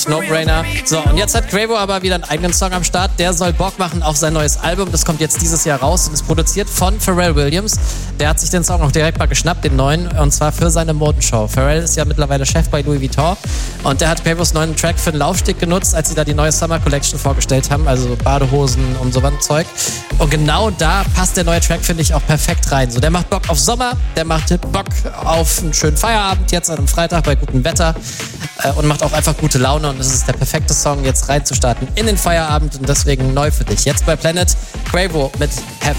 No-Brainer. So, und jetzt hat Quavo aber wieder einen eigenen Song am Start. Der soll Bock machen auf sein neues Album. Das kommt jetzt dieses Jahr raus und ist produziert von Pharrell Williams. Der hat sich den Song auch direkt mal geschnappt, den neuen, und zwar für seine Modenshow. Pharrell ist ja mittlerweile Chef bei Louis Vuitton und der hat Quavos neuen Track für den Laufsteg genutzt, als sie da die neue Summer Collection vorgestellt haben, also Badehosen und so was Zeug. Und genau da passt der neue Track, finde ich, auch perfekt rein. So, der macht Bock auf Sommer, der macht Bock auf einen schönen Feierabend jetzt an einem Freitag bei gutem Wetter und macht auch einfach gute Laune. Und es ist der perfekte Song, jetzt reinzustarten in den Feierabend und deswegen neu für dich. Jetzt bei Planet, Quavo mit Heaven.